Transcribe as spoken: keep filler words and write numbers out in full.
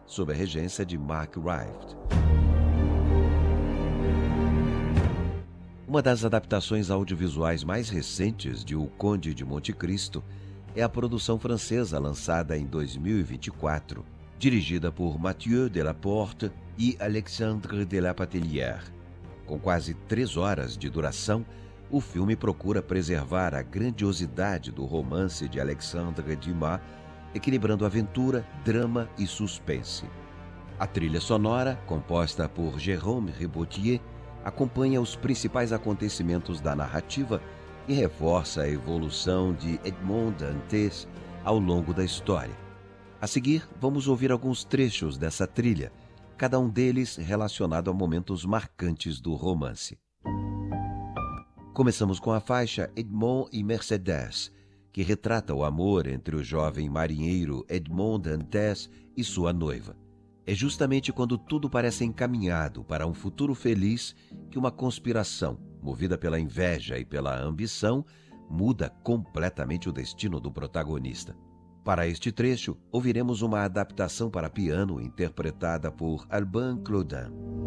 sob a regência de Mark Rift. Uma das adaptações audiovisuais mais recentes de O Conde de Monte Cristo é a produção francesa lançada em dois mil e vinte e quatro, dirigida por Mathieu Delaporte e Alexandre de la Patellière. Com quase três horas de duração, o filme procura preservar a grandiosidade do romance de Alexandre Dumas, equilibrando aventura, drama e suspense. A trilha sonora, composta por Jérôme Ribotier, acompanha os principais acontecimentos da narrativa e reforça a evolução de Edmond Dantes ao longo da história. A seguir, vamos ouvir alguns trechos dessa trilha, cada um deles relacionado a momentos marcantes do romance. Começamos com a faixa Edmond e Mercedes, que retrata o amor entre o jovem marinheiro Edmond Dantes e sua noiva. É justamente quando tudo parece encaminhado para um futuro feliz que uma conspiração, movida pela inveja e pela ambição, muda completamente o destino do protagonista. Para este trecho, ouviremos uma adaptação para piano interpretada por Alban Claudin.